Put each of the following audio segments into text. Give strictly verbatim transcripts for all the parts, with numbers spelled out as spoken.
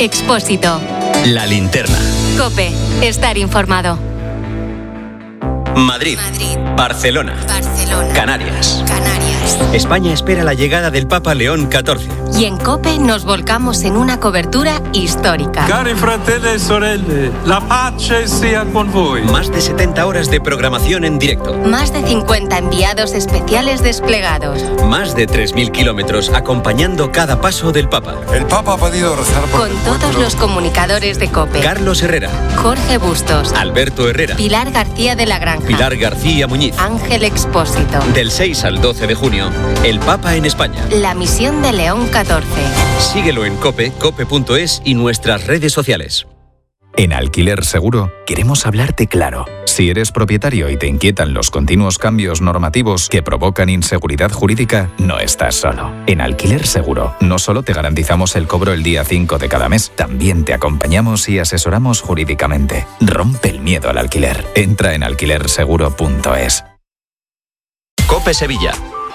Expósito. La Linterna. COPE. Estar informado. Madrid. Madrid. Barcelona. Barcelona. Canarias. Canarias. España espera la llegada del Papa León catorce. Y en COPE nos volcamos en una cobertura histórica. Cari fratelli e sorelle, la pace sia con voi. Más de setenta horas de programación en directo. Más de cincuenta enviados especiales desplegados. Más de tres mil kilómetros acompañando cada paso del Papa. El Papa ha podido rezar por Con todos los comunicadores de COPE. Carlos Herrera. Jorge Bustos. Alberto Herrera. Pilar García de la Granja. Pilar García Muñiz. Ángel Expósito. Del seis al doce de junio, el Papa en España. La misión de León catorce. Síguelo en COPE, cope punto es y nuestras redes sociales. En Alquiler Seguro queremos hablarte claro. Si eres propietario y te inquietan los continuos cambios normativos que provocan inseguridad jurídica, no estás solo. En Alquiler Seguro no solo te garantizamos el cobro el día cinco de cada mes, también te acompañamos y asesoramos jurídicamente. Rompe el miedo al alquiler. Entra en alquiler seguro punto es. COPE Sevilla.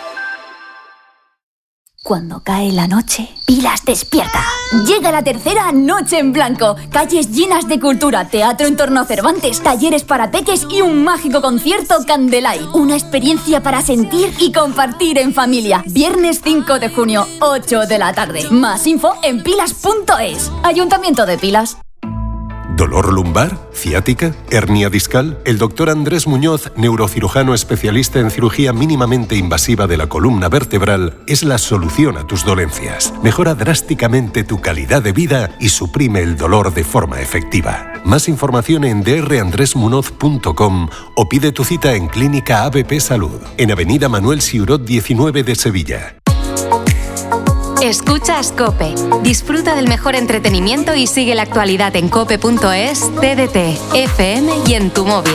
Cuando cae la noche, Pilas despierta. Llega la tercera Noche en Blanco. Calles llenas de cultura, teatro en torno a Cervantes, talleres para peques y un mágico concierto Candelay. Una experiencia para sentir y compartir en familia. Viernes cinco de junio, ocho de la tarde. Más info en pilas punto es. Ayuntamiento de Pilas. ¿Dolor lumbar? ¿Ciática? ¿Hernia discal? El doctor Andrés Muñoz, neurocirujano especialista en cirugía mínimamente invasiva de la columna vertebral, es la solución a tus dolencias. Mejora drásticamente tu calidad de vida y suprime el dolor de forma efectiva. Más información en d r andres munoz punto com o pide tu cita en Clínica A B P Salud, en Avenida Manuel Siurot diecinueve de Sevilla. Escuchas COPE. Disfruta del mejor entretenimiento y sigue la actualidad en cope punto es, T D T, F M y en tu móvil.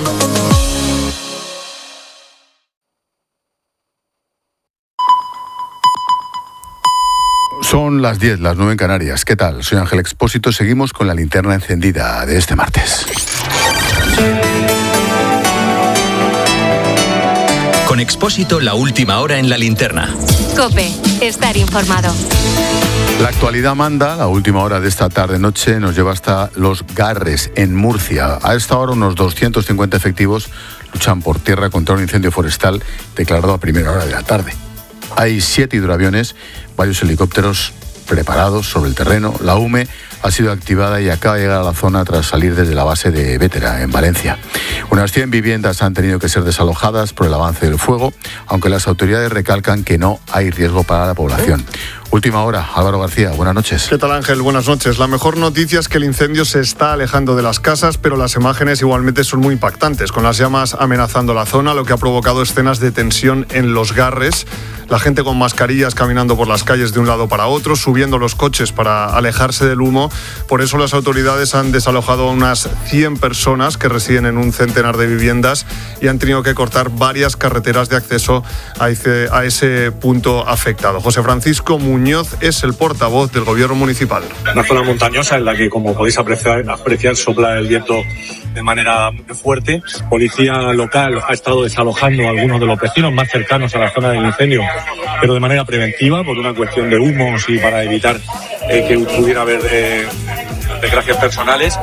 Son las diez, las nueve en Canarias. ¿Qué tal? Soy Ángel Expósito. Seguimos con la linterna encendida de este martes. Con Expósito, la última hora en la linterna. COPE. Estar informado. La actualidad manda. La última hora de esta tarde-noche nos lleva hasta Los Garres, en Murcia. A esta hora unos doscientos cincuenta efectivos luchan por tierra contra un incendio forestal declarado a primera hora de la tarde. Hay siete hidroaviones, varios helicópteros preparados sobre el terreno. La U M E ha sido activada y acaba de llegar a la zona tras salir desde la base de Bétera, en Valencia. Unas cien viviendas han tenido que ser desalojadas por el avance del fuego, aunque las autoridades recalcan que no hay riesgo para la población. Última hora, Álvaro García, buenas noches. ¿Qué tal, Ángel? Buenas noches. La mejor noticia es que el incendio se está alejando de las casas, pero las imágenes igualmente son muy impactantes, con las llamas amenazando la zona, lo que ha provocado escenas de tensión en Los Garres. La gente con mascarillas caminando por las calles de un lado para otro, subiendo los coches para alejarse del humo. Por eso las autoridades han desalojado a unas cien personas que residen en un centenar de viviendas y han tenido que cortar varias carreteras de acceso a ese, a ese punto afectado. José Francisco Muñoz es el portavoz del gobierno municipal. Una zona montañosa en la que, como podéis apreciar, apreciar sopla el viento de manera fuerte. Policía local ha estado desalojando a algunos de los vecinos más cercanos a la zona del incendio, pero de manera preventiva, por una cuestión de humos y para evitar eh, que pudiera haber eh, desgracias personales.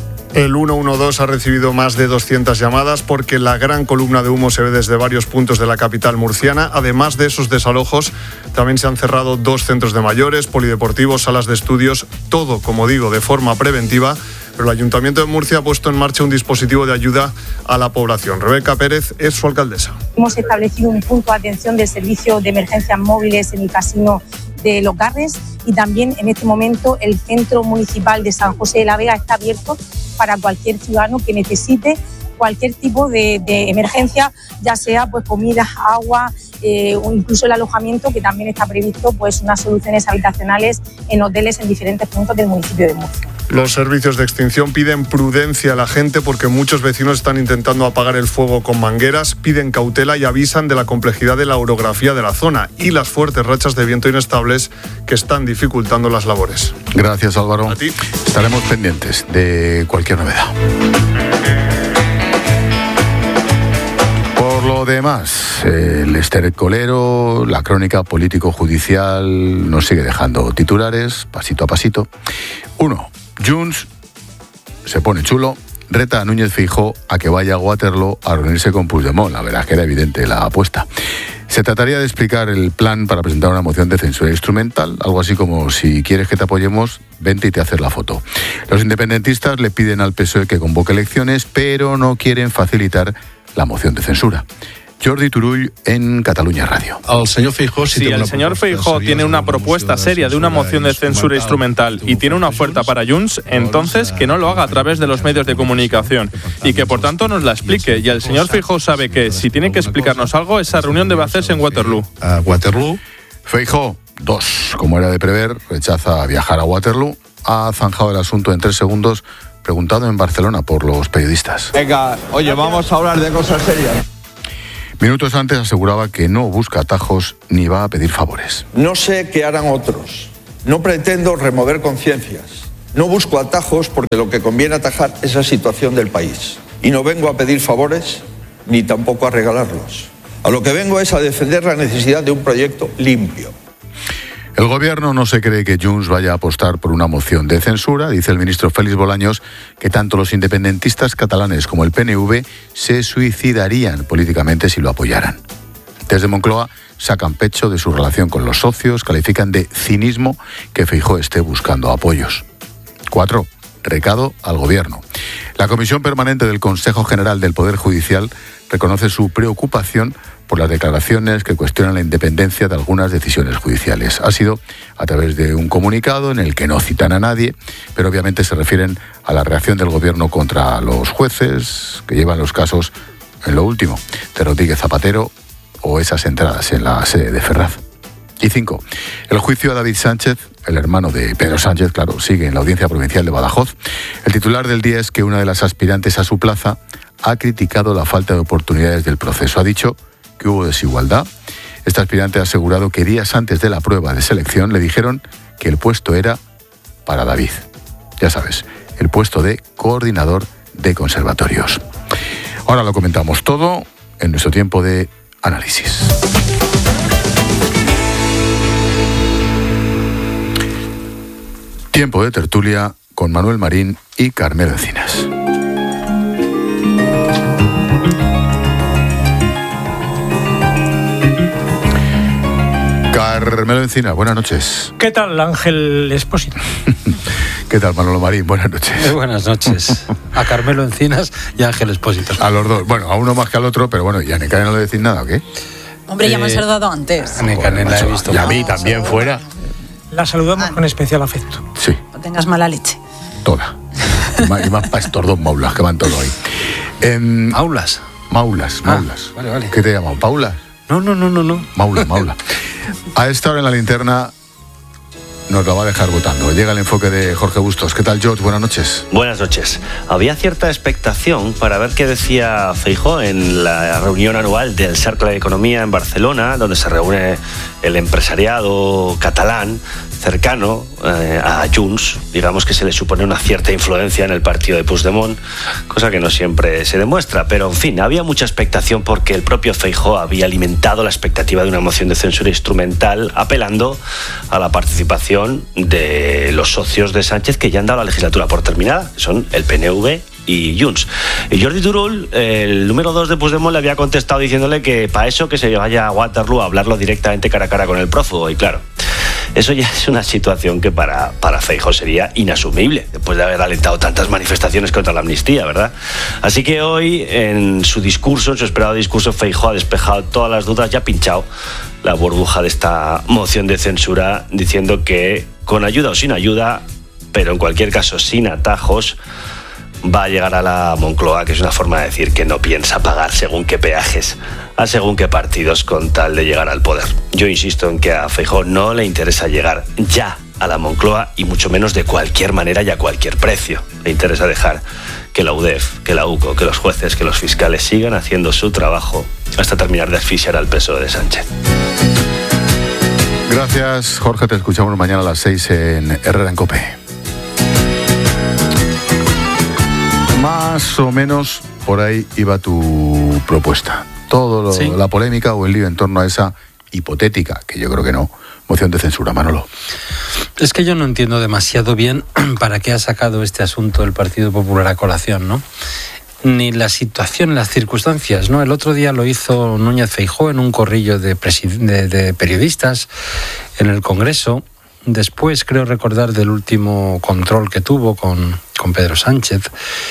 El ciento doce ha recibido más de doscientas llamadas porque la gran columna de humo se ve desde varios puntos de la capital murciana. Además de esos desalojos, también se han cerrado dos centros de mayores, polideportivos, salas de estudios, todo, como digo, de forma preventiva. Pero el Ayuntamiento de Murcia ha puesto en marcha un dispositivo de ayuda a la población. Rebeca Pérez es su alcaldesa. Hemos establecido un punto de atención del servicio de emergencias móviles en el casino de Los Garres y también en este momento el Centro Municipal de San José de la Vega está abierto para cualquier ciudadano que necesite cualquier tipo de, de emergencia, ya sea pues comida, agua eh, o incluso el alojamiento, que también está previsto pues unas soluciones habitacionales en hoteles en diferentes puntos del municipio de Murcia. Los servicios de extinción piden prudencia a la gente porque muchos vecinos están intentando apagar el fuego con mangueras, piden cautela y avisan de la complejidad de la orografía de la zona y las fuertes rachas de viento inestables que están dificultando las labores. Gracias, Álvaro. A ti. Estaremos pendientes de cualquier novedad. Por lo demás, el estercolero, la crónica político-judicial nos sigue dejando titulares, pasito a pasito. Uno, Junts se pone chulo, reta a Núñez Feijóo a que vaya a Waterloo a reunirse con Puigdemont. La verdad es que era evidente la apuesta. Se trataría de explicar el plan para presentar una moción de censura instrumental, algo así como: si quieres que te apoyemos, vente y te haces la foto. Los independentistas le piden al P S O E que convoque elecciones, pero no quieren facilitar la moción de censura. Jordi Turull en Cataluña Radio. El señor Feijóo, si si el señor Feijóo tiene una propuesta seria de una moción de censura instrumental y tiene una oferta para Junts, entonces que no lo haga a través de los medios de comunicación y que por tanto nos la explique. Y el señor Feijóo sabe que si tiene que explicarnos algo, esa reunión debe hacerse en Waterloo. A Waterloo. Feijóo, dos, como era de prever, rechaza viajar a Waterloo. Ha zanjado el asunto en tres segundos, preguntado en Barcelona por los periodistas. Venga, oye, vamos a hablar de cosas serias. Minutos antes aseguraba que no busca atajos ni va a pedir favores. No sé qué harán otros. No pretendo remover conciencias. No busco atajos porque lo que conviene atajar es la situación del país. Y no vengo a pedir favores ni tampoco a regalarlos. A lo que vengo es a defender la necesidad de un proyecto limpio. El gobierno no se cree que Junts vaya a apostar por una moción de censura. Dice el ministro Félix Bolaños que tanto los independentistas catalanes como el P N V se suicidarían políticamente si lo apoyaran. Desde Moncloa sacan pecho de su relación con los socios, califican de cinismo que Feijóo esté buscando apoyos. Cuatro. Recado al gobierno. La Comisión Permanente del Consejo General del Poder Judicial reconoce su preocupación por las declaraciones que cuestionan la independencia de algunas decisiones judiciales. Ha sido a través de un comunicado en el que no citan a nadie, pero obviamente se refieren a la reacción del gobierno contra los jueces que llevan los casos en lo último, de Rodríguez Zapatero o esas entradas en la sede de Ferraz. Y cinco. El juicio a David Sánchez, el hermano de Pedro Sánchez, claro, sigue en la Audiencia Provincial de Badajoz. El titular del día es que una de las aspirantes a su plaza ha criticado la falta de oportunidades del proceso. Ha dicho que hubo desigualdad. Esta aspirante ha asegurado que días antes de la prueba de selección le dijeron que el puesto era para David. Ya sabes, el puesto de coordinador de conservatorios. Ahora lo comentamos todo en nuestro tiempo de análisis. Tiempo de tertulia con Manuel Marín y Carmelo Encinas. Carmelo Encinas, buenas noches. ¿Qué tal, Ángel Expósito? ¿Qué tal, Manolo Marín? Buenas noches. Muy buenas noches. A Carmelo Encinas y a Ángel Expósito. A los dos. Bueno, a uno más que al otro, pero bueno, ¿y a Necane no le decís nada o qué? Hombre, ya me han saludado antes. A Necane la he visto. Y a mí también fuera. La saludamos ah. con especial afecto. Sí. No tengas mala leche. Toda. Y más, y más para estos dos maulas que van todo ahí. Eh, ¿Maulas? Maulas, maulas. Ah, vale, vale. ¿Qué te llaman? ¿Paula? No, no, no, no, no. Maula, maula. A esta hora en la linterna nos la va a dejar votando. Llega el enfoque de Jorge Bustos. ¿Qué tal, George? Buenas noches. Buenas noches. Había cierta expectación para ver qué decía Feijóo en la reunión anual del Cercle de Economía en Barcelona, donde se reúne el empresariado catalán cercano eh, a Junts. Digamos que se le supone una cierta influencia en el partido de Puigdemont, cosa que no siempre se demuestra. Pero, en fin, había mucha expectación porque el propio Feijóo había alimentado la expectativa de una moción de censura instrumental, apelando a la participación de los socios de Sánchez que ya han dado la legislatura por terminada, que son el P N V y Junts. Y Jordi Turull, el número dos de Puigdemont, le había contestado diciéndole que para eso que se vaya a Waterloo a hablarlo directamente cara a cara con el prófugo. Y claro, eso ya es una situación que para, para Feijóo sería inasumible, después de haber alentado tantas manifestaciones contra la amnistía, ¿verdad? Así que hoy, en su discurso, en su esperado discurso, Feijóo ha despejado todas las dudas, ya ha pinchado la burbuja de esta moción de censura, diciendo que con ayuda o sin ayuda, pero en cualquier caso sin atajos, va a llegar a la Moncloa, que es una forma de decir que no piensa pagar según qué peajes a según qué partidos con tal de llegar al poder. Yo insisto en que a Feijóo no le interesa llegar ya a la Moncloa y mucho menos de cualquier manera y a cualquier precio. Le interesa dejar que la U D E F, que la U C O, que los jueces, que los fiscales sigan haciendo su trabajo hasta terminar de asfixiar al P S O E de Sánchez. Gracias, Jorge. Te escuchamos mañana a las seis en Herrera en COPE. Más o menos por ahí iba tu propuesta. Todo lo, sí. La polémica o el lío en torno a esa hipotética, que yo creo que no, moción de censura. Manolo. Es que yo no entiendo demasiado bien para qué ha sacado este asunto el Partido Popular a colación, ¿no? Ni la situación, las circunstancias, ¿no? El otro día lo hizo Núñez Feijóo en un corrillo de, presid- de, de periodistas en el Congreso. Después, creo recordar, del último control que tuvo con, con Pedro Sánchez.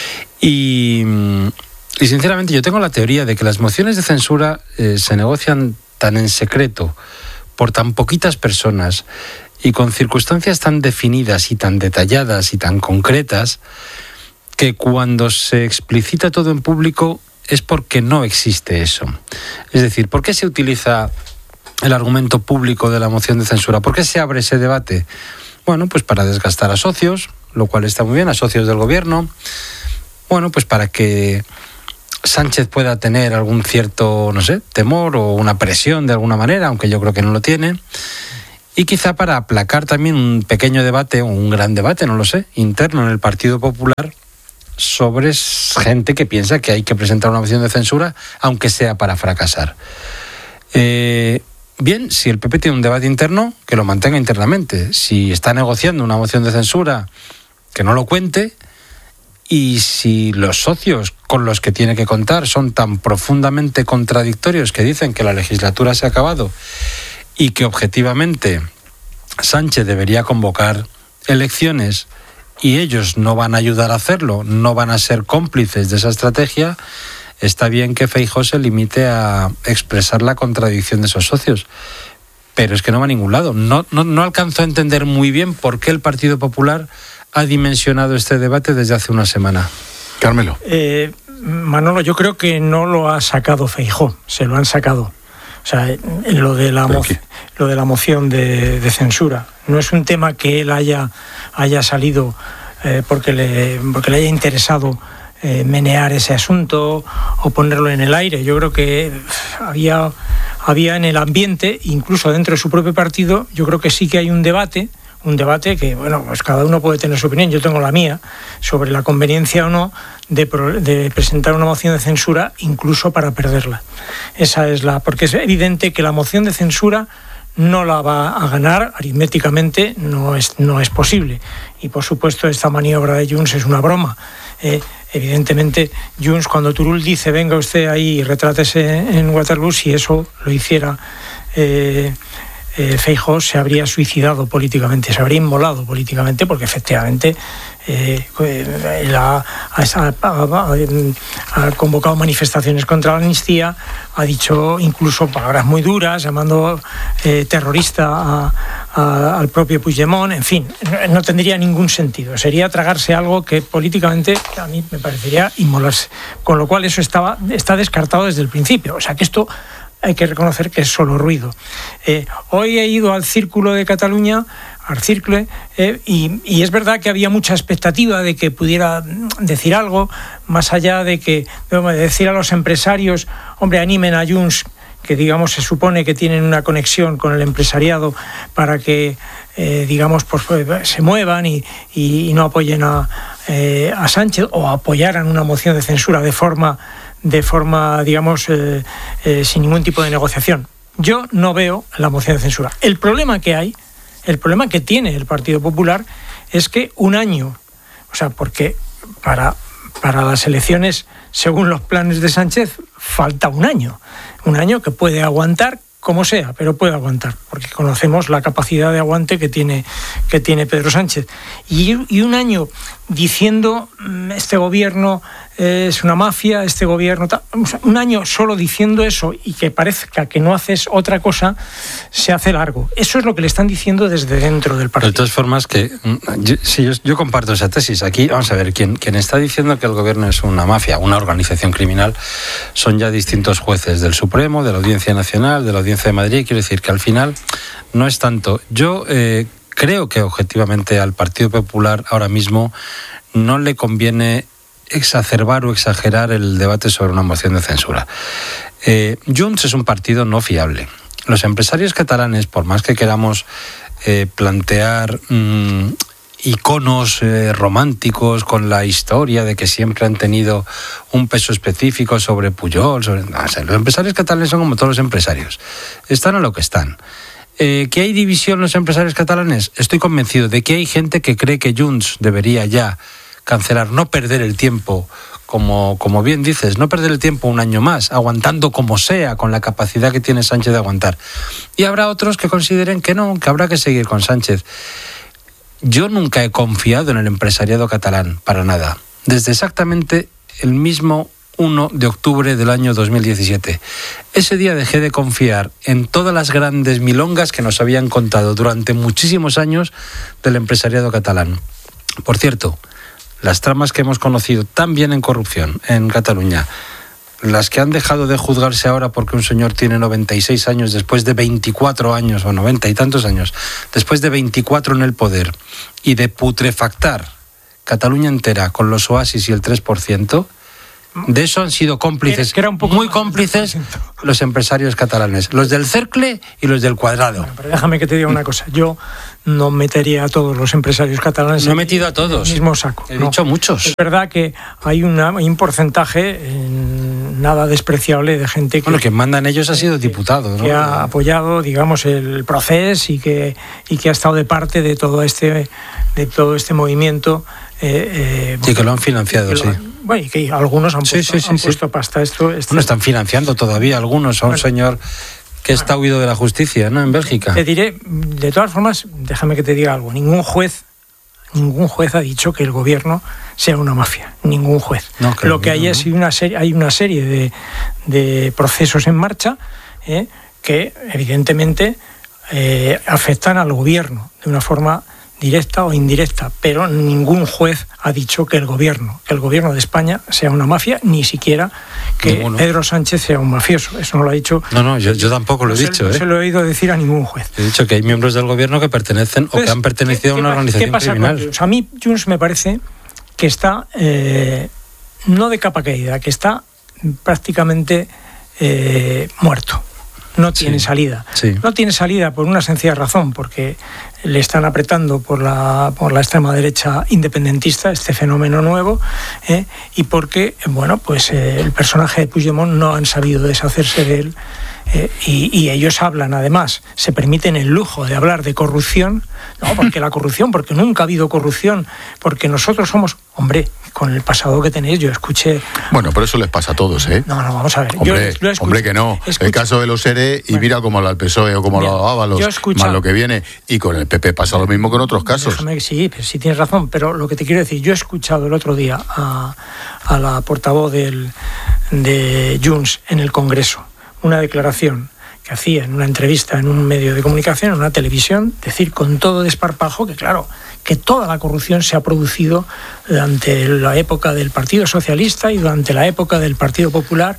Y, y sinceramente yo tengo la teoría de que las mociones de censura eh, se negocian tan en secreto, por tan poquitas personas y con circunstancias tan definidas y tan detalladas y tan concretas, que cuando se explicita todo en público es porque no existe eso. Es decir, ¿por qué se utiliza el argumento público de la moción de censura? ¿Por qué se abre ese debate? Bueno, pues para desgastar a socios, lo cual está muy bien, a socios del gobierno. Bueno, pues para que Sánchez pueda tener algún cierto, no sé, temor o una presión de alguna manera, aunque yo creo que no lo tiene. Y quizá para aplacar también un pequeño debate, o un gran debate, no lo sé, interno en el Partido Popular, sobre gente que piensa que hay que presentar una moción de censura, aunque sea para fracasar. Eh, bien, si el P P tiene un debate interno, que lo mantenga internamente. Si está negociando una moción de censura, que no lo cuente. Y si los socios con los que tiene que contar son tan profundamente contradictorios que dicen que la legislatura se ha acabado y que objetivamente Sánchez debería convocar elecciones y ellos no van a ayudar a hacerlo, no van a ser cómplices de esa estrategia, está bien que Feijóo se limite a expresar la contradicción de esos socios. Pero es que no va a ningún lado. No, no, no alcanzo a entender muy bien por qué el Partido Popular ha dimensionado este debate desde hace una semana. Carmelo. Eh, Manolo, yo creo que no lo ha sacado Feijóo, se lo han sacado. O sea, lo de la, mo- lo de la moción de, de censura. No es un tema que él haya, haya salido eh, porque, le, porque le haya interesado eh, menear ese asunto o ponerlo en el aire. Yo creo que había, había en el ambiente, incluso dentro de su propio partido, yo creo que sí que hay un debate, un debate que, bueno, pues cada uno puede tener su opinión, yo tengo la mía, sobre la conveniencia o no de, pro, de presentar una moción de censura, incluso para perderla. Esa es la, porque es evidente que la moción de censura no la va a ganar, aritméticamente no es, no es posible. Y por supuesto esta maniobra de Junts es una broma. Eh, evidentemente Junts, cuando Turull dice venga usted ahí y retrátese en Waterloo, si eso lo hiciera eh, eh, Feijóo, se habría suicidado políticamente, se habría inmolado políticamente, porque efectivamente eh, él ha, ha, ha, ha convocado manifestaciones contra la amnistía, ha dicho incluso palabras muy duras, llamando eh, terrorista a, a, al propio Puigdemont, en fin, no, no tendría ningún sentido, sería tragarse algo que políticamente a mí me parecería inmolarse, con lo cual eso estaba, está descartado desde el principio, o sea que esto hay que reconocer que es solo ruido. Eh, hoy he ido al Círculo de Cataluña, al Circle, eh, y, y es verdad que había mucha expectativa de que pudiera decir algo, más allá de que de decir a los empresarios, hombre, animen a Junts, que digamos se supone que tienen una conexión con el empresariado para que eh, digamos pues, se muevan y, y, y no apoyen a, eh, a Sánchez o apoyaran una moción de censura de forma de forma, digamos, eh, eh, sin ningún tipo de negociación. Yo no veo la moción de censura. El problema que hay, el problema que tiene el Partido Popular es que un año, o sea, porque para, para las elecciones, según los planes de Sánchez, falta un año. Un año que puede aguantar como sea, pero puede aguantar, porque conocemos la capacidad de aguante que tiene, que tiene Pedro Sánchez. Y, y un año diciendo este gobierno es una mafia, este gobierno... Un año solo diciendo eso y que parezca que no haces otra cosa, se hace largo. Eso es lo que le están diciendo desde dentro del partido. De todas formas, que yo, sí, yo, yo comparto esa tesis. Aquí, vamos a ver, quien, quien está diciendo que el gobierno es una mafia, una organización criminal, son ya distintos jueces del Supremo, de la Audiencia Nacional, de la Audiencia de Madrid. Quiero decir que al final no es tanto. Yo eh, creo que objetivamente al Partido Popular ahora mismo no le conviene exacerbar o exagerar el debate sobre una moción de censura. Eh, Junts es un partido no fiable. Los empresarios catalanes, por más que queramos eh, plantear mmm, iconos eh, románticos con la historia de que siempre han tenido un peso específico sobre Pujol, sobre... No, o sea, los empresarios catalanes son como todos los empresarios. Están a lo que están. Eh, ¿Que hay división en los empresarios catalanes? Estoy convencido de que hay gente que cree que Junts debería ya cancelar, no perder el tiempo, como, como bien dices, no perder el tiempo un año más, aguantando como sea, con la capacidad que tiene Sánchez de aguantar. Y habrá otros que consideren que no, que habrá que seguir con Sánchez. Yo nunca he confiado en el empresariado catalán, para nada. Desde exactamente el mismo uno de octubre del año dos mil diecisiete. Ese día dejé de confiar en todas las grandes milongas que nos habían contado durante muchísimos años del empresariado catalán. Por cierto, las tramas que hemos conocido también en corrupción en Cataluña, las que han dejado de juzgarse ahora porque un señor tiene noventa y seis años después de veinticuatro años, o noventa y tantos años, después de veinticuatro en el poder, y de putrefactar Cataluña entera con los oasis y el tres por ciento, de eso han sido cómplices, que era un poco muy cómplices los empresarios catalanes, los del Cercle y los del Cuadrado. Bueno, pero déjame que te diga una cosa, yo no metería a todos los empresarios catalanes. No he metido a todos. En el mismo saco. He no. dicho muchos. Es verdad que hay, una, hay un porcentaje eh, nada despreciable de gente que... Bueno, quien manda en ellos ha sido diputado, ¿no? Que ha apoyado, digamos, el proceso y que, y que ha estado de parte de todo este, de todo este movimiento. Eh, eh, sí, que lo han financiado, sí. Lo, bueno, y que algunos han puesto, sí, sí, sí, han sí. puesto pasta. Esto, esto... Bueno, están financiando todavía algunos a un bueno, señor que está huido de la justicia, ¿no? En Bélgica. Te diré, de todas formas, déjame que te diga algo. Ningún juez, ningún juez ha dicho que el gobierno sea una mafia. Ningún juez. No, claro, Lo que hay no, es una serie, hay una serie de, de procesos en marcha eh, que, evidentemente, eh, afectan al gobierno de una forma directa o indirecta, pero ningún juez ha dicho que el gobierno, que el gobierno de España sea una mafia, ni siquiera que Ninguno. Pedro Sánchez sea un mafioso. Eso no lo ha dicho. No, no, yo, yo tampoco lo he no dicho. Se, no ¿eh? se lo he oído decir a ningún juez. He dicho que hay miembros del gobierno que pertenecen Entonces, o que han pertenecido ¿qué, a una organización ¿qué pasa criminal. Con Junts? A mí Junts me parece que está eh, no de capa caída, que está prácticamente eh, muerto. No tiene sí, salida. Sí. No tiene salida por una sencilla razón, porque le están apretando por la, por la extrema derecha independentista, este fenómeno nuevo, ¿eh? y porque, bueno, pues eh, el personaje de Puigdemont no han sabido deshacerse de él, eh, y, y ellos hablan, además, se permiten el lujo de hablar de corrupción, no, porque la corrupción, porque nunca ha habido corrupción, porque nosotros somos, hombre, con el pasado que tenéis, yo escuché... Bueno, pero eso les pasa a todos, ¿eh? No, no, vamos a ver. Hombre, yo lo escuché, hombre que no. escuché. El caso de los E R E, y bueno, mira cómo habla el P S O E o cómo bien, lo Ábalos, más lo que viene. Y con el P P pasa lo mismo que en otros casos. Déjame que sí, pero sí tienes razón, pero lo que te quiero decir, yo he escuchado el otro día a, a la portavoz del, de Junts en el Congreso, una declaración que hacía en una entrevista en un medio de comunicación, en una televisión, decir con todo desparpajo que, claro, que toda la corrupción se ha producido durante la época del Partido Socialista y durante la época del Partido Popular,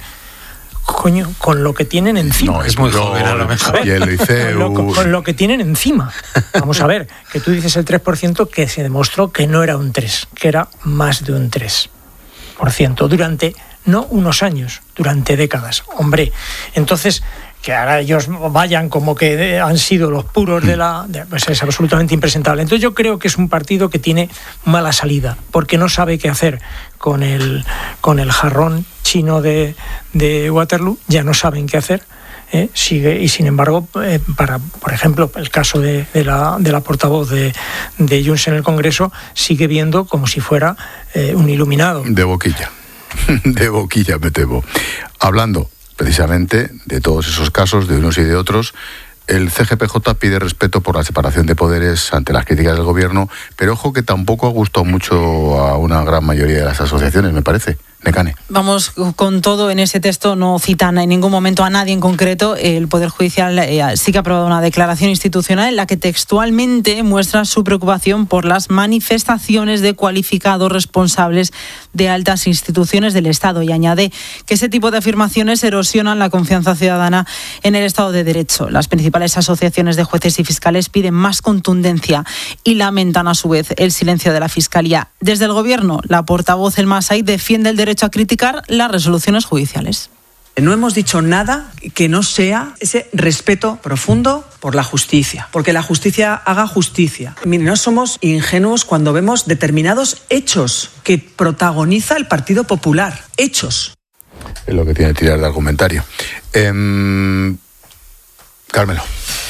coño, con lo que tienen encima. No, es muy joven a lo mejor. Y el Liceu... con, lo, con lo que tienen encima. Vamos a ver, que tú dices el tres por ciento, que se demostró que no era un tres, que era más de un tres por ciento durante, no unos años, durante décadas. Hombre, entonces... que ahora ellos vayan como que han sido los puros de la... De, pues es absolutamente impresentable. Entonces yo creo que es un partido que tiene mala salida, porque no sabe qué hacer con el, con el jarrón chino de, de Waterloo, ya no saben qué hacer. ¿eh? Sigue, y sin embargo, eh, para, por ejemplo, el caso de, de, la, de la portavoz de, de Junts en el Congreso, sigue viendo como si fuera eh, un iluminado. De boquilla, de boquilla me temo. Hablando precisamente de todos esos casos, de unos y de otros, el C G P J pide respeto por la separación de poderes ante las críticas del gobierno, pero ojo que tampoco ha gustado mucho a una gran mayoría de las asociaciones, me parece. Necane. Vamos con todo en ese texto, no citan en ningún momento a nadie en concreto. El Poder Judicial eh, sí que ha aprobado una declaración institucional en la que textualmente muestra su preocupación por las manifestaciones de cualificados responsables de altas instituciones del Estado, y añade que ese tipo de afirmaciones erosionan la confianza ciudadana en el Estado de Derecho. Las principales asociaciones de jueces y fiscales piden más contundencia y lamentan a su vez el silencio de la Fiscalía. Desde el Gobierno, la portavoz El Masai defiende el derecho a criticar las resoluciones judiciales. No hemos dicho nada que no sea ese respeto profundo por la justicia, porque la justicia haga justicia. Miren, no somos ingenuos cuando vemos determinados hechos que protagoniza el Partido Popular. Hechos. Es lo que tiene que tirar de argumentario. Eh, Carmelo.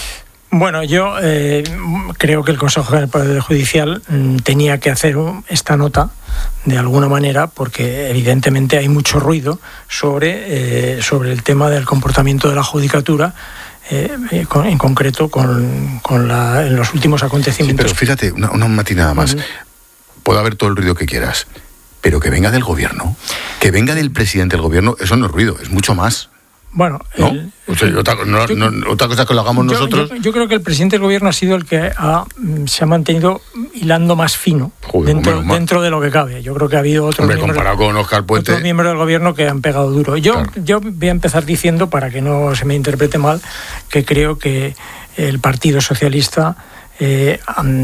Bueno, yo eh, creo que el Consejo General del Poder Judicial mm, tenía que hacer un, esta nota de alguna manera, porque evidentemente hay mucho ruido sobre, eh, sobre el tema del comportamiento de la judicatura, eh, eh, con, en concreto con, con la, en los últimos acontecimientos. Sí, pero fíjate, una, una matinada más. Uh-huh. Puede haber todo el ruido que quieras, pero que venga del gobierno, que venga del presidente del gobierno, eso no es ruido, es mucho más. Bueno, ¿no? el, o sea, otra, no, yo, no, otra cosa que lo hagamos yo, nosotros. Yo, yo creo que el presidente del gobierno ha sido el que ha, se ha mantenido hilando más fino. Joder, dentro, bueno, dentro de lo que cabe. Yo creo que ha habido otros Hombre, miembros, comparado con Óscar Puente, otros miembros del gobierno que han pegado duro. Yo, claro. yo voy a empezar diciendo, para que no se me interprete mal, que creo que el Partido Socialista eh,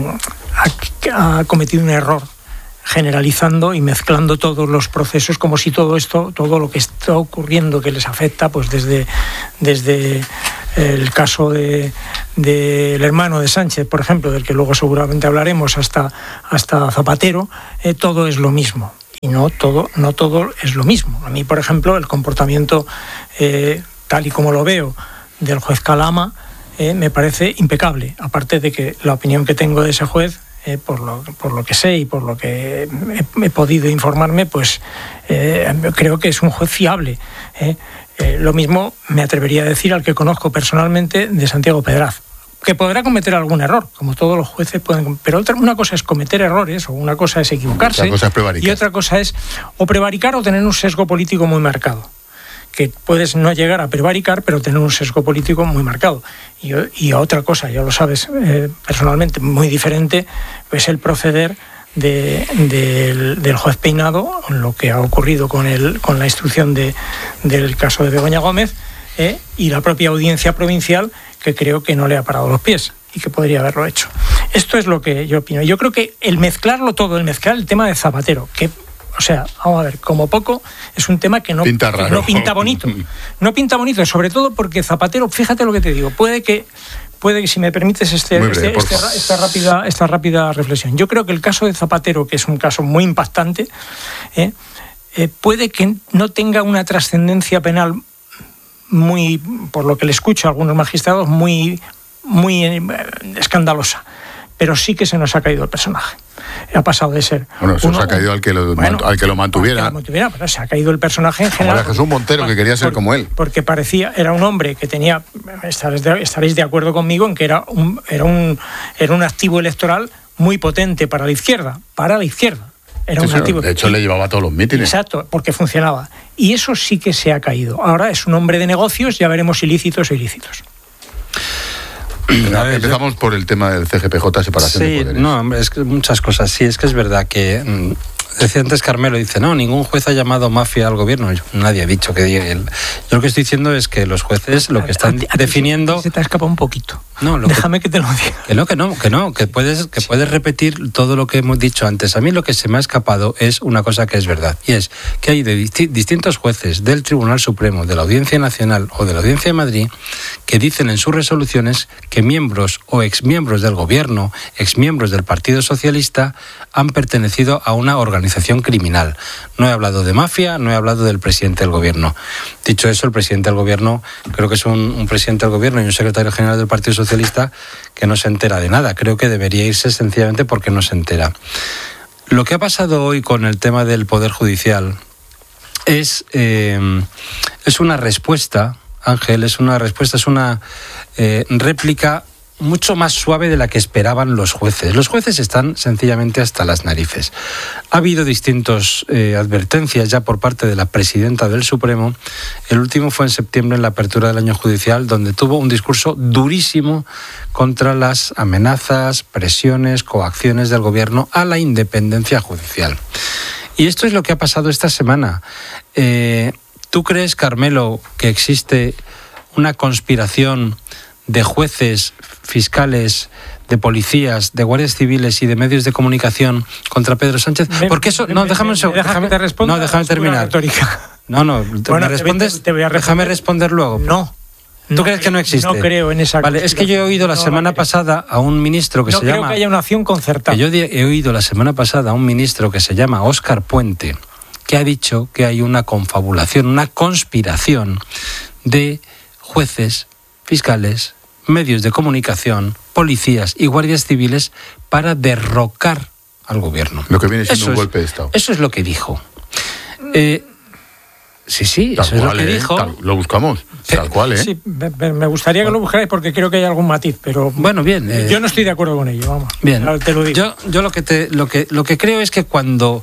ha, ha cometido un error generalizando y mezclando todos los procesos, como si todo esto, todo lo que está ocurriendo que les afecta, pues desde, desde el caso de, de el hermano de Sánchez, por ejemplo, del que luego seguramente hablaremos, hasta, hasta Zapatero, eh, todo es lo mismo. Y no todo, no todo es lo mismo. A mí, por ejemplo, el comportamiento, eh, tal y como lo veo, del juez Calama, eh, me parece impecable. Aparte de que la opinión que tengo de ese juez, Eh, por, lo, por lo que sé y por lo que he, he podido informarme, pues eh, creo que es un juez fiable. Eh. Eh, lo mismo me atrevería a decir al que conozco personalmente de Santiago Pedraz, que podrá cometer algún error, como todos los jueces pueden, pero otra, una cosa es cometer errores, o una cosa es equivocarse, otra cosa es prevaricar. Y otra cosa es o prevaricar o tener un sesgo político muy marcado, que puedes no llegar a prevaricar, pero tener un sesgo político muy marcado. Y, y otra cosa, ya lo sabes eh, personalmente, muy diferente, es el proceder de, de, del juez Peinado, lo que ha ocurrido con, el, con la instrucción de, del caso de Begoña Gómez, eh, y la propia audiencia provincial, que creo que no le ha parado los pies y que podría haberlo hecho. Esto es lo que yo opino. Yo creo que el mezclarlo todo, el mezclar el tema de Zapatero, que... O sea, vamos a ver, como poco es un tema que no pinta, que no pinta bonito. No pinta bonito, sobre todo porque Zapatero, fíjate lo que te digo, puede que, puede que si me permites este, breve, este, este, esta, rápida, esta rápida reflexión. Yo creo que el caso de Zapatero, que es un caso muy impactante, eh, eh, puede que no tenga una trascendencia penal muy, por lo que le escucho a algunos magistrados, muy, muy eh, escandalosa. Pero sí que se nos ha caído el personaje. Ha pasado de ser... Bueno, eso uno, se ha caído al que lo, bueno, al que lo mantuviera. Al que lo mantuviera, pero se ha caído el personaje en general. Ahora Jesús Montero, que quería ser por, como él. Porque parecía, era un hombre que tenía, estaréis de, estaréis de acuerdo conmigo en que era un, era, un, era un activo electoral muy potente para la izquierda, para la izquierda. Era sí, un activo. De hecho, le llevaba a todos los mítines. Exacto, porque funcionaba. Y eso sí que se ha caído. Ahora es un hombre de negocios, ya veremos ilícitos o ilícitos. Ver, empezamos yo... por el tema del C G P J, separación sí, de poderes. No, hombre, es que muchas cosas. Sí, es que es verdad que... Mmm, decía antes Carmelo, dice, no, ningún juez ha llamado mafia al gobierno. Yo, nadie ha dicho que diga él. Yo lo que estoy diciendo es que los jueces lo que están a ti, a ti definiendo... Se te ha escapado un poquito. No, lo Déjame que, que te lo diga. Que no, que no, que no, que puedes, que puedes repetir todo lo que hemos dicho antes. A mí lo que se me ha escapado es una cosa que es verdad. Y es que hay de disti- distintos jueces del Tribunal Supremo, de la Audiencia Nacional o de la Audiencia de Madrid, que dicen en sus resoluciones que miembros o exmiembros del gobierno, exmiembros del Partido Socialista, han pertenecido a una organización criminal. No he hablado de mafia, no he hablado del presidente del gobierno. Dicho eso, el presidente del gobierno, creo que es un, un presidente del gobierno y un secretario general del Partido Socialista que no se entera de nada. Creo que debería irse sencillamente porque no se entera. Lo que ha pasado hoy con el tema del Poder Judicial es, eh, es una respuesta, Ángel, es una respuesta, es una eh, réplica mucho más suave de la que esperaban los jueces. Los jueces están sencillamente hasta las narices. Ha habido distintas eh, advertencias ya por parte de la presidenta del Supremo. El último fue en septiembre, en la apertura del año judicial, donde tuvo un discurso durísimo contra las amenazas, presiones, coacciones del gobierno a la independencia judicial. Y esto es lo que ha pasado esta semana. Eh, ¿Tú crees, Carmelo, que existe una conspiración de jueces, fiscales, de policías, de guardias civiles y de medios de comunicación contra Pedro Sánchez? Porque eso... No, déjame un segundo. Déjame, te responda, no, déjame terminar. No, no, te, bueno, ¿me respondes? Te, te voy a déjame responder luego. No. ¿Tú no, crees que no existe? No creo en esa... Vale, es que yo he oído la no, semana vale. pasada a un ministro que no se llama... No creo que haya una acción concertada. Que yo he oído la semana pasada a un ministro que se llama Óscar Puente, que ha dicho que hay una confabulación, una conspiración de jueces, fiscales, medios de comunicación, policías y guardias civiles para derrocar al gobierno. Lo que viene siendo eso un es, golpe de Estado. Eso es lo que dijo. Eh, sí, sí, tal eso es cual, lo que eh, dijo. Tal, lo buscamos, tal cual, ¿eh? Sí, me, me gustaría que lo buscarais porque creo que hay algún matiz, pero bueno, bien. Eh, yo no estoy de acuerdo con ello, vamos. Bien, te lo digo. Yo, yo lo que te, lo que, lo que creo es que cuando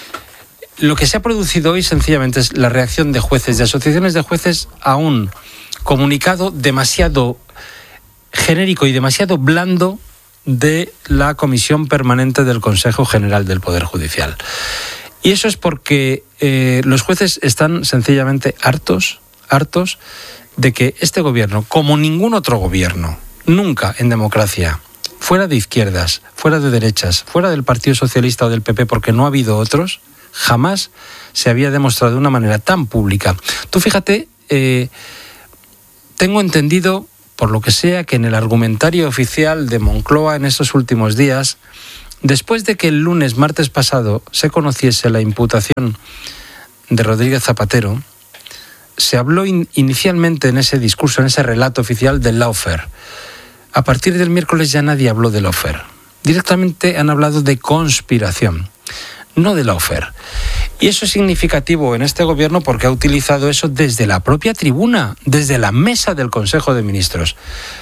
lo que se ha producido hoy sencillamente es la reacción de jueces, de asociaciones de jueces a un comunicado demasiado genérico y demasiado blando de la Comisión Permanente del Consejo General del Poder Judicial. Y eso es porque eh, los jueces están sencillamente hartos, hartos de que este gobierno, como ningún otro gobierno, nunca en democracia, fuera de izquierdas, fuera de derechas, fuera del Partido Socialista o del P P, porque no ha habido otros, jamás se había demostrado de una manera tan pública. Tú fíjate, eh, tengo entendido, por lo que sea, que en el argumentario oficial de Moncloa en estos últimos días, después de que el lunes, martes pasado, se conociese la imputación de Rodríguez Zapatero, se habló in- inicialmente en ese discurso, en ese relato oficial del lawfare. A partir del miércoles ya nadie habló de lawfare. Directamente han hablado de conspiración, no de lawfare. Y eso es significativo en este gobierno porque ha utilizado eso desde la propia tribuna, desde la mesa del Consejo de Ministros.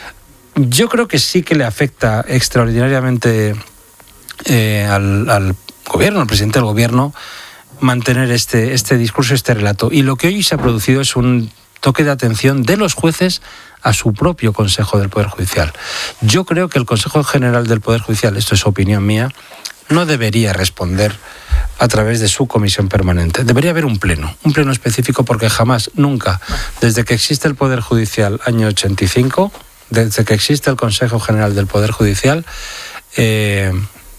Yo creo que sí que le afecta extraordinariamente eh, al, al gobierno, al presidente del gobierno, mantener este, este discurso, este relato. Y lo que hoy se ha producido es un toque de atención de los jueces a su propio Consejo del Poder Judicial. Yo creo que el Consejo General del Poder Judicial, esto es opinión mía, no debería responder a través de su comisión permanente. Debería haber un pleno, un pleno específico, porque jamás, nunca, desde que existe el Poder Judicial, año ochenta y cinco, desde que existe el Consejo General del Poder Judicial, eh,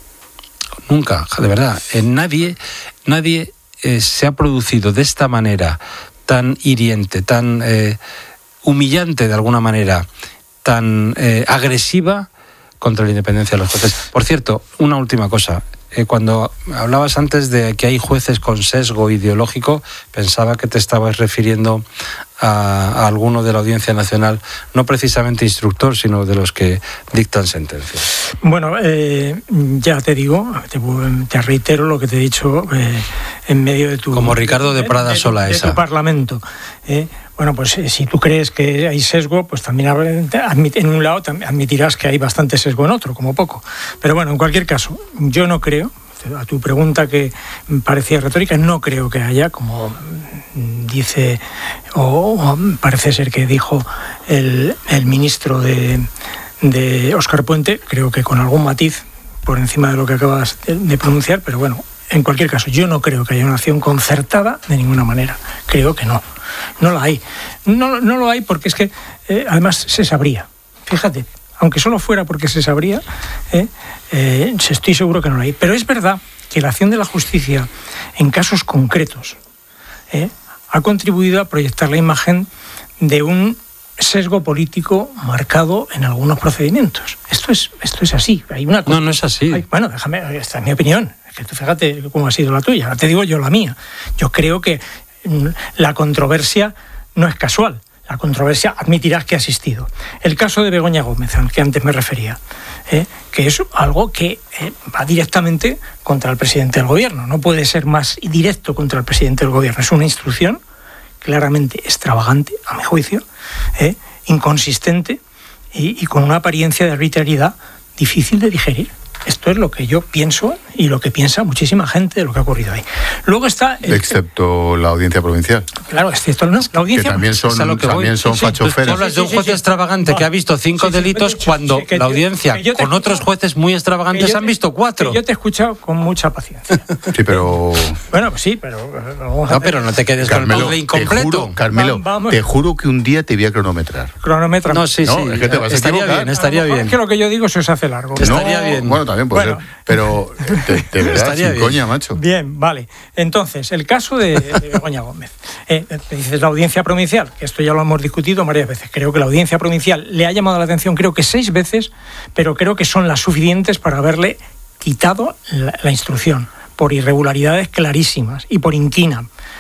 nunca, de verdad, eh, nadie, nadie eh, se ha producido de esta manera tan hiriente, tan eh, humillante de alguna manera, tan eh, agresiva contra la independencia de los jueces. Por cierto, una última cosa. Eh, cuando hablabas antes de que hay jueces con sesgo ideológico, pensaba que te estabas refiriendo a, a alguno de la Audiencia Nacional, no precisamente instructor, sino de los que dictan sentencias. Bueno, eh, ya te digo, te, te reitero lo que te he dicho eh, en medio de tu... Como Ricardo de Prada de, de, Sola de, esa. De tu parlamento. Eh. Bueno, pues eh, si tú crees que hay sesgo, pues también admit, en un lado admitirás que hay bastante sesgo en otro, como poco. Pero bueno, en cualquier caso, yo no creo, a tu pregunta que parecía retórica, no creo que haya, como dice, o, o parece ser que dijo el, el ministro de, de Óscar Puente, creo que con algún matiz por encima de lo que acabas de, de pronunciar, pero bueno, en cualquier caso, yo no creo que haya una acción concertada de ninguna manera. Creo que no. No la hay. No, no lo hay porque es que, eh, además, se sabría. Fíjate, aunque solo fuera porque se sabría, eh, eh, estoy seguro que no la hay. Pero es verdad que la acción de la justicia en casos concretos eh, ha contribuido a proyectar la imagen de un sesgo político marcado en algunos procedimientos. Esto es, esto es así. Hay una cosa, no, no es así. Hay, bueno, déjame, esta es mi opinión. Que tú fíjate cómo ha sido la tuya. Ahora te digo yo la mía. Yo creo que la controversia no es casual. La controversia admitirás que ha existido. El caso de Begoña Gómez, al que antes me refería, ¿eh? que es algo que eh, va directamente contra el presidente del gobierno. No puede ser más directo contra el presidente del gobierno. Es una instrucción claramente extravagante, a mi juicio, ¿eh? inconsistente y, y con una apariencia de arbitrariedad difícil de digerir. Esto es lo que yo pienso y lo que piensa muchísima gente de lo que ha ocurrido ahí. Luego está... El, excepto la audiencia provincial. Claro, excepto no, la audiencia... Que también son, es lo que también voy. son sí, sí, fachoferas. Tú hablas de un juez sí, sí, sí. extravagante no, que ha visto cinco sí, sí, sí, delitos sí, cuando sí, la audiencia, te, con otros jueces muy extravagantes, te, han visto cuatro. Yo te he escuchado con mucha paciencia. Sí, pero... Bueno, pues sí, pero... Vamos a no, pero no te quedes Carmelo, con el incompleto. Te juro, Carmelo, Va, vamos. te juro que un día te voy a cronometrar. Cronometra. No, sí, sí. No, es que te vas estaría a equivocar. bien, estaría bien. Es que lo que yo digo se os hace largo. Estaría no, bien. Bueno, también puede bueno. ser. Pero de, de verdad, estaría sin bien. Coña, macho. Bien, vale. Entonces, el caso de, de Begoña Gómez. Eh, dices la audiencia provincial, que esto ya lo hemos discutido varias veces. Creo que la audiencia provincial le ha llamado la atención, creo que seis veces, pero creo que son las suficientes para haberle quitado la, la instrucción por irregularidades clarísimas y por inquina.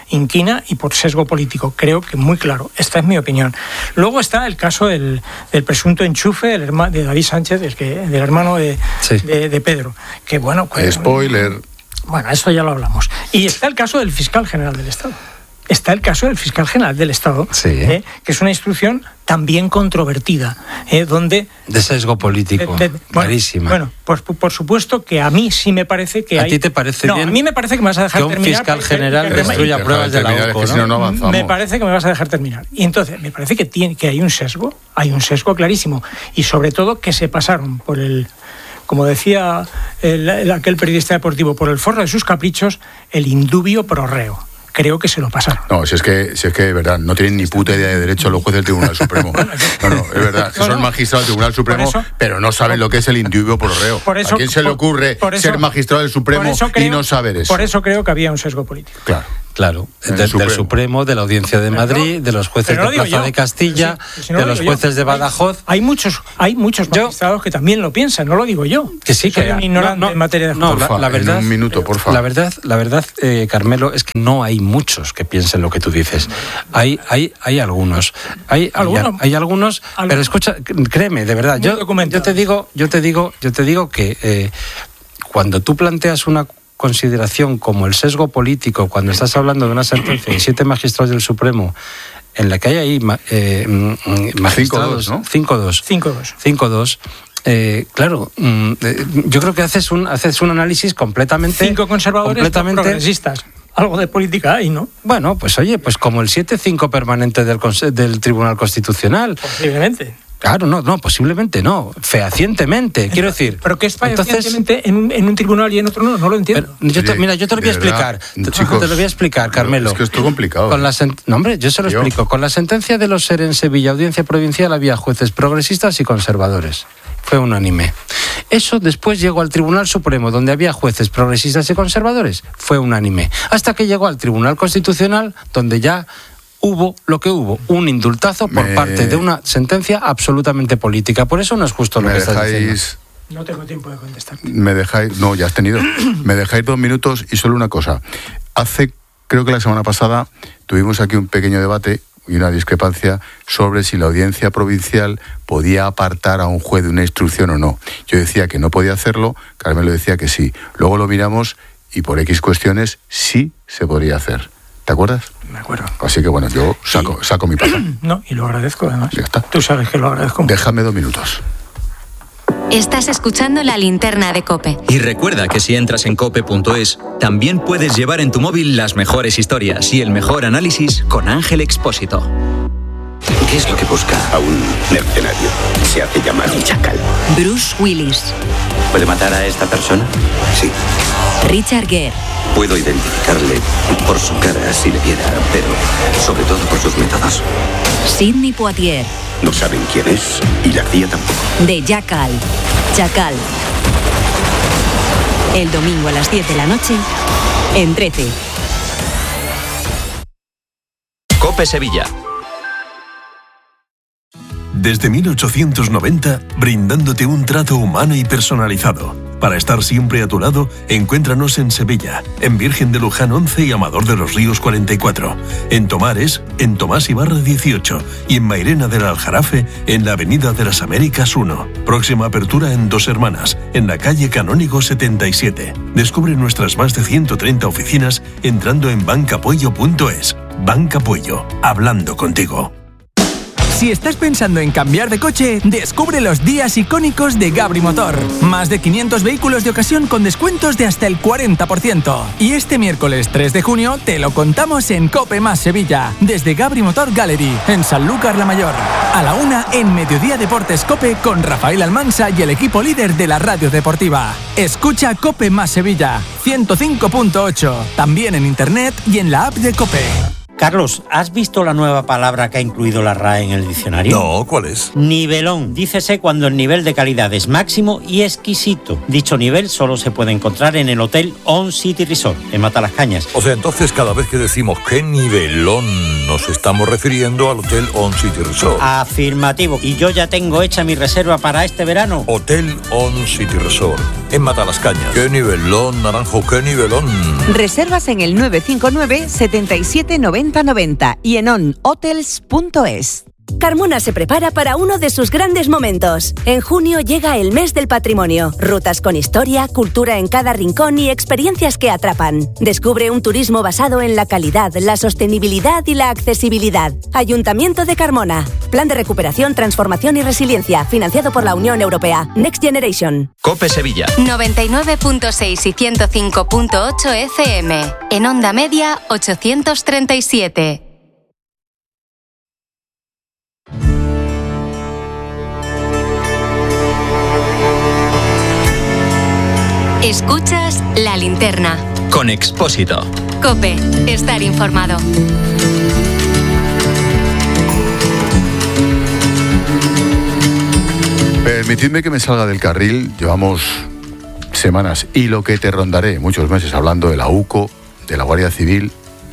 inquina y por sesgo político. Creo que muy claro. Esta es mi opinión. Luego está el caso del, del presunto enchufe del herma, de David Sánchez, el que, del hermano de, sí. de, de Pedro. Que bueno, pues, spoiler. Bueno, eso ya lo hablamos. Y está el caso del fiscal general del Estado. Está el caso del fiscal general del Estado, sí. eh, que es una instrucción también controvertida, eh, donde... De sesgo político, de, de, clarísima. Bueno, pues por supuesto que a mí sí me parece que ¿A hay... ti te parece no, bien? a mí me parece que me vas a dejar que un terminar... fiscal general que, destruya que, pruebas de la U C O, que si no, no avanzamos. Me parece que me vas a dejar terminar. Y entonces, me parece que, tiene, que hay un sesgo, hay un sesgo clarísimo. Y sobre todo que se pasaron por el... Como decía el, el, aquel periodista deportivo, por el forro de sus caprichos, el indubio pro reo. Creo que se lo pasaron. No, si es que, si es que de verdad, no tienen ni puta idea de derecho los jueces del Tribunal Supremo. No, no, es verdad, que son magistrados del Tribunal Supremo, eso, pero no saben lo que es el indubio pro reo. Por eso, ¿a quién se le ocurre por, por eso, ser magistrado del Supremo creo, y no saber eso? Por eso creo que había un sesgo político. Claro. Claro, de, del Supremo. Supremo, de la Audiencia de Madrid, de los jueces de Plaza de Castilla, sí, si no de los jueces yo. de Badajoz. Hay, hay muchos, hay muchos magistrados yo, que también lo piensan, no lo digo yo. Que sí, que soy un ignorante no, no, en materia de justicia. No, la, la verdad, en un minuto, por favor. La verdad, la verdad, eh, Carmelo, es que no hay muchos que piensen lo que tú dices. Hay, hay, hay algunos, hay, ¿Alguno? hay, hay algunos, ¿Alguno? pero escucha, créeme, de verdad, yo, yo te digo, yo te digo, yo te digo que eh, cuando tú planteas una consideración como el sesgo político, cuando estás hablando de una sentencia de siete magistrados del Supremo en la que hay ahí eh, magistrados cinco dos, ¿no? cinco dos cinco dos Eh, claro, eh, yo creo que haces un haces un análisis completamente cinco conservadores, completamente progresistas. Algo de política hay, ¿no? Bueno, pues oye, pues como el siete cinco permanente del, del Tribunal Constitucional. Posiblemente. Claro, no, no, posiblemente no, fehacientemente, quiero decir. ¿Pero qué es fehacientemente en, un, en un tribunal y en otro no? No lo entiendo. Yo te, mira, yo te lo voy a explicar, te, chicos, te lo voy a explicar, Carmelo. Es que esto es complicado. Con la sen- no, hombre, yo se lo Tío. explico. Con la sentencia de los S E R en Sevilla, Audiencia Provincial, había jueces progresistas y conservadores. Fue unánime. Eso después llegó al Tribunal Supremo, donde había jueces progresistas y conservadores. Fue unánime. Hasta que llegó al Tribunal Constitucional, donde ya hubo lo que hubo, un indultazo por Me... parte de una sentencia absolutamente política. Por eso no es justo lo me que estás dejáis... diciendo. No tengo tiempo de contestar. Me dejáis... No, ya has tenido. Me dejáis dos minutos y solo una cosa. Hace, creo que la semana pasada, tuvimos aquí un pequeño debate y una discrepancia sobre si la audiencia provincial podía apartar a un juez de una instrucción o no. Yo decía que no podía hacerlo, Carmelo decía que sí. Luego lo miramos y por X cuestiones sí se podría hacer. ¿Te acuerdas? Me acuerdo. Así que bueno, yo saco, y, saco mi pata. No, y lo agradezco además. Ya está. Tú sabes que lo agradezco. Déjame dos minutos. Estás escuchando La Linterna de COPE. Y recuerda que si entras en cope punto es, también puedes llevar en tu móvil las mejores historias y el mejor análisis con Ángel Expósito. ¿Qué es lo que busca a un mercenario? Se hace llamar un chacal. Bruce Willis. ¿Puede matar a esta persona? Sí. Richard Gere. Puedo identificarle por su cara si le viera, pero sobre todo por sus métodos. Sidney Poitier. No saben quién es y la C I A tampoco. De Jackal. Chacal. El domingo a las diez de la noche en trece. COPE Sevilla. Desde mil ochocientos noventa, brindándote un trato humano y personalizado. Para estar siempre a tu lado, encuéntranos en Sevilla, en Virgen de Luján once y Amador de los Ríos cuarenta y cuatro, en Tomares, en Tomás Ibarra dieciocho y en Mairena del Aljarafe, en la Avenida de las Américas uno. Próxima apertura en Dos Hermanas, en la calle Canónigo setenta y siete. Descubre nuestras más de ciento treinta oficinas entrando en bancapuello punto es. Banca Puello, hablando contigo. Si estás pensando en cambiar de coche, descubre los días icónicos de Gabri Motor. Más de quinientos vehículos de ocasión con descuentos de hasta el cuarenta por ciento. Y este miércoles tres de junio te lo contamos en COPE más Sevilla, desde Gabri Motor Gallery, en Sanlúcar la Mayor. A la una en Mediodía Deportes COPE con Rafael Almansa y el equipo líder de la radio deportiva. Escucha COPE más Sevilla, ciento cinco punto ocho, también en internet y en la app de COPE. Carlos, ¿has visto la nueva palabra que ha incluido la R A E en el diccionario? No, ¿cuál es? Nivelón. Dícese cuando el nivel de calidad es máximo y exquisito. Dicho nivel solo se puede encontrar en el Hotel On City Resort, en Matalascañas. O sea, entonces cada vez que decimos qué nivelón, nos estamos refiriendo al Hotel On City Resort. Afirmativo. Y yo ya tengo hecha mi reserva para este verano. Hotel On City Resort, en Matalascañas. ¡Qué nivelón, Naranjo, qué nivelón! Reservas en el nueve cinco nueve, setenta y siete, noventa noventa y en on hotels punto es. Carmona se prepara para uno de sus grandes momentos. En junio llega el mes del patrimonio. Rutas con historia, cultura en cada rincón y experiencias que atrapan. Descubre un turismo basado en la calidad, la sostenibilidad y la accesibilidad. Ayuntamiento de Carmona. Plan de recuperación, transformación y resiliencia. Financiado por la Unión Europea. Next Generation. COPE Sevilla. noventa y nueve punto seis y ciento cinco punto ocho F M. En onda media ochocientos treinta y siete. Escuchas La Linterna. Con Expósito. COPE. Estar informado. Permitidme que me salga del carril. Llevamos semanas y lo que te rondaré, muchos meses, hablando de la UCO, de la Guardia Civil.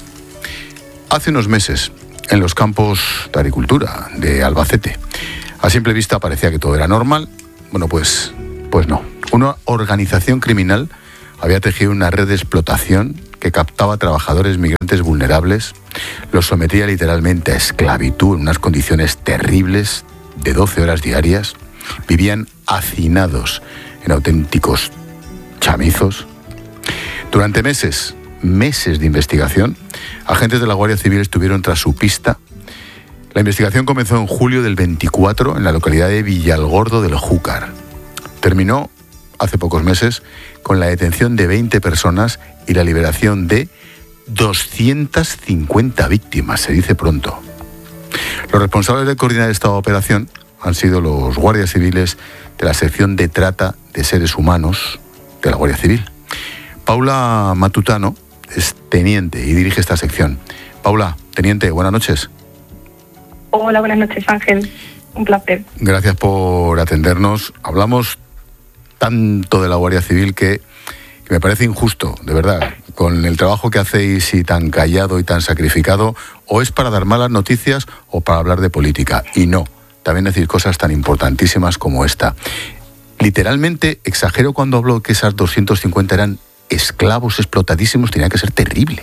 Hace unos meses, en los campos de agricultura de Albacete, a simple vista parecía que todo era normal. Bueno, pues, pues no. Una organización criminal había tejido una red de explotación que captaba a trabajadores migrantes vulnerables, los sometía literalmente a esclavitud en unas condiciones terribles de doce horas diarias, vivían hacinados en auténticos chamizos. Durante meses, meses de investigación, agentes de la Guardia Civil estuvieron tras su pista. La investigación comenzó en julio del veinticuatro en la localidad de Villalgordo del Júcar. Terminó hace pocos meses con la detención de veinte personas y la liberación de doscientas cincuenta víctimas, se dice pronto. Los responsables de coordinar esta operación han sido los guardias civiles de la sección de trata de seres humanos de la Guardia Civil. Paula Matutano es teniente y dirige esta sección. Paula, teniente, buenas noches. Hola, buenas noches, Ángel. Un placer. Gracias por atendernos. Hablamos tanto de la Guardia Civil que, que me parece injusto, de verdad, con el trabajo que hacéis y tan callado y tan sacrificado, o es para dar malas noticias o para hablar de política. Y no, también decir cosas tan importantísimas como esta. Literalmente, exagero cuando hablo que esas doscientos cincuenta eran esclavos explotadísimos, tenía que ser terrible.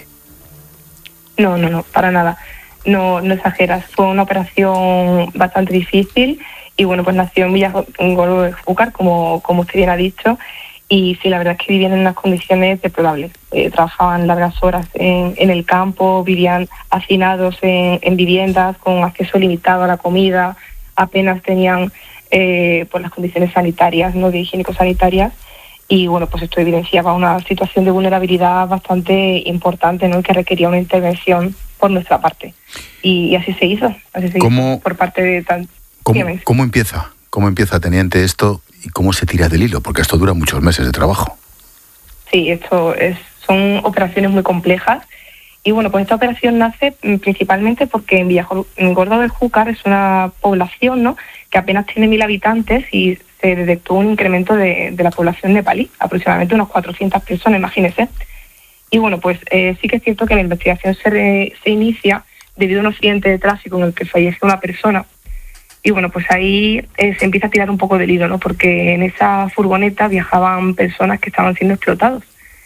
No, no, no, para nada. No, no exageras. Fue una operación bastante difícil y bueno, pues nació en Villalgordo del Júcar, como, como usted bien ha dicho, y sí, la verdad es que vivían en unas condiciones deplorables. Eh, trabajaban largas horas en, en el campo, vivían hacinados en, en viviendas con acceso limitado a la comida, apenas tenían eh, pues las condiciones sanitarias, no de higiénico-sanitarias, y bueno, pues esto evidenciaba una situación de vulnerabilidad bastante importante, ¿no?, que requería una intervención por nuestra parte. Y, y así se hizo, así se hizo por parte de tan... ¿Cómo, ¿Cómo empieza? ¿Cómo empieza, teniente, esto y cómo se tira del hilo? Porque esto dura muchos meses de trabajo. Sí, esto es, son operaciones muy complejas. Y bueno, pues esta operación nace principalmente porque en Villalgordo del Júcar es una población, ¿no?, que apenas tiene mil habitantes y se detectó un incremento de, de la población nepalí, aproximadamente unas cuatrocientas personas, imagínense. Y bueno, pues eh, sí que es cierto que la investigación se, re, se inicia debido a un accidente de tráfico en el que falleció una persona. Y bueno, pues ahí eh, se empieza a tirar un poco del hilo, ¿no?, porque en esa furgoneta viajaban personas que estaban siendo explotados.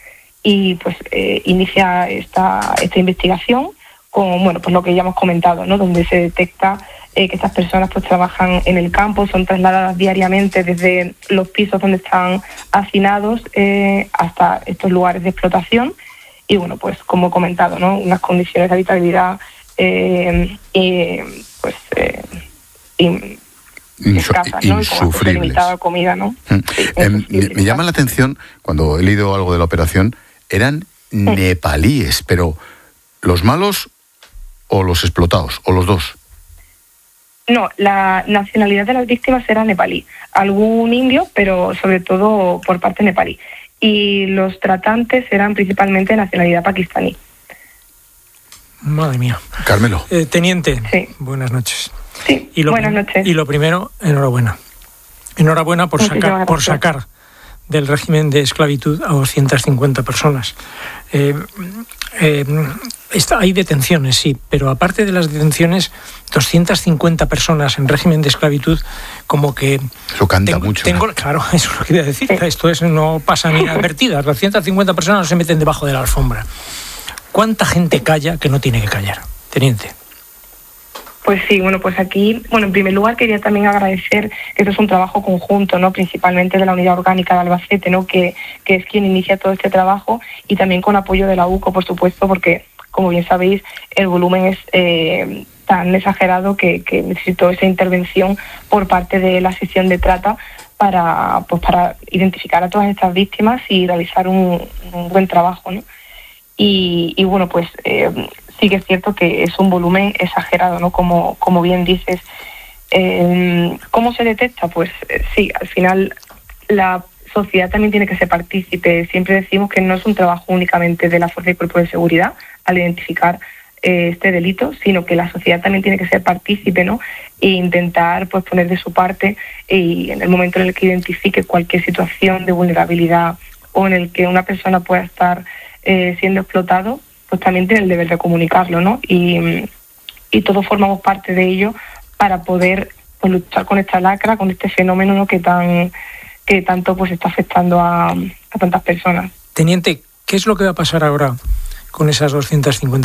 Y pues eh, inicia esta, esta investigación con, bueno, pues lo que ya hemos comentado, ¿no?, donde se detecta eh, que estas personas pues trabajan en el campo, son trasladadas diariamente desde los pisos donde están hacinados eh, hasta estos lugares de explotación. Y bueno, pues como he comentado, ¿no?, unas condiciones de habitabilidad eh, y pues eh, in, escasas, ¿no?, insufribles. Limitada comida, ¿no? Mm. Sí, eh, me, me llama la atención, cuando he leído algo de la operación, eran mm. nepalíes, pero ¿los malos o los explotados, o los dos? No, la nacionalidad de las víctimas era nepalí. Algún indio, pero sobre todo por parte nepalí. Y los tratantes eran principalmente de nacionalidad pakistaní. Madre mía. Carmelo. Eh, teniente, sí. buenas noches. Sí, y lo buenas noches. Y lo primero, enhorabuena. Enhorabuena por sacar, por sacar del régimen de esclavitud a doscientas cincuenta personas. Eh, eh, está, hay detenciones, sí, pero aparte de las detenciones, doscientas cincuenta personas en régimen de esclavitud, como que... Eso canta tengo, mucho. Tengo, ¿no? Claro, eso es lo que iba a decir. Sí. Esto es, no pasa ni inadvertidas. doscientas cincuenta personas no se meten debajo de la alfombra. ¿Cuánta gente calla que no tiene que callar? Teniente. Pues sí, bueno, pues aquí, bueno, en primer lugar quería también agradecer que esto es un trabajo conjunto, ¿no? Principalmente de la Unidad Orgánica de Albacete, ¿no? Que, que es quien inicia todo este trabajo, y también con apoyo de la U C O, por supuesto, porque, como bien sabéis, el volumen es eh, tan exagerado que, que necesitó esa intervención por parte de la sección de trata para, pues, para identificar a todas estas víctimas y realizar un, un buen trabajo, ¿no? Y, y bueno, pues... Eh, sí que es cierto que es un volumen exagerado, ¿no? Como, como bien dices. Eh, ¿Cómo se detecta? Pues eh, sí, al final la sociedad también tiene que ser partícipe. Siempre decimos que no es un trabajo únicamente de la Fuerza y Cuerpo de Seguridad al identificar eh, este delito, sino que la sociedad también tiene que ser partícipe, ¿no? E intentar, pues, poner de su parte, y en el momento en el que identifique cualquier situación de vulnerabilidad o en el que una persona pueda estar eh, siendo explotado, pues también tiene el deber de comunicarlo, ¿no? Y, y todos formamos parte de ello para poder, pues, luchar con esta lacra, con este fenómeno, ¿no? que tan que tanto, pues, está afectando a, a tantas personas. Teniente, ¿qué es lo que va a pasar ahora con esas doscientas cincuenta